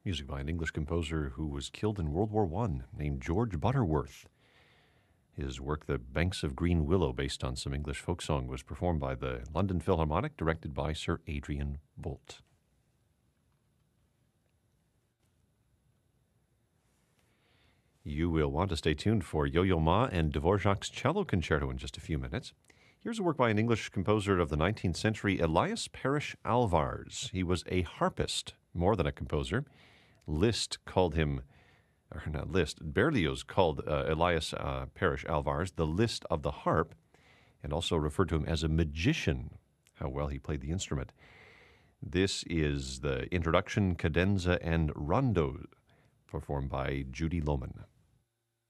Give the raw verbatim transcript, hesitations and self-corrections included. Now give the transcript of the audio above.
music by an English composer who was killed in World War One, named George Butterworth. His work, The Banks of Green Willow, based on some English folk song, was performed by the London Philharmonic, directed by Sir Adrian Boult. You will want to stay tuned for Yo-Yo Ma and Dvorak's Cello Concerto in just a few minutes. Here's a work by an English composer of the nineteenth century, Elias Parish Alvars. He was a harpist, more than a composer. Liszt called him, or not Liszt, Berlioz called uh, Elias uh, Parish Alvars the Liszt of the harp, and also referred to him as a magician, how well he played the instrument. This is the introduction, cadenza, and rondo, performed by Judy Lohman.